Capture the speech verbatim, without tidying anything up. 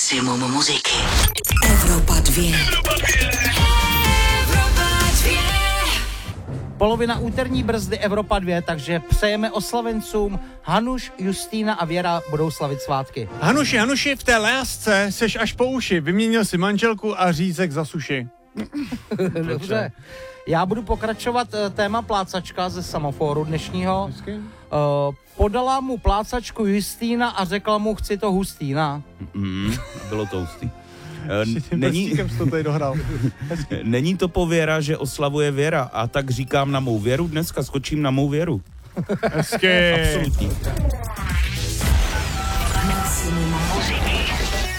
Maximum muziky. Evropa dvě. Polovina úterní brzdy Evropa dvě, takže přejeme oslavencům. Hanuš, Justýna a Věra budou slavit svátky. Hanuši, Hanuši, v té lásce seš až po uši. Vyměnil si manželku a řízek za suši. Dobře. Já budu pokračovat téma plácačka ze semaforu dnešního. Uh, podala mu plácačku Justýna a řekla mu, chci to hustýna. Mm, bylo to hustý. Není, to tady dohrál. Není to pověra, že oslavuje Věra, a tak říkám na mou Věru, dneska skočím na mou Věru. Hezky. Absolutní.